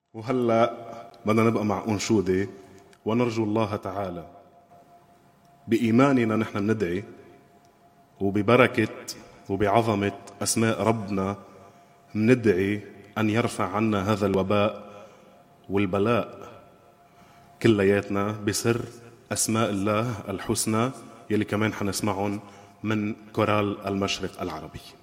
وهلأ بدنا نبقى مع أنشودة، ونرجو الله تعالى بإيماننا نحن ندعي، وببركة وبعظمة أسماء ربنا ندعي أن يرفع عنا هذا الوباء والبلاء كلياتنا بسر أسماء الله الحسنى يلي كمان حنسمعهم من كورال المشرق العربي.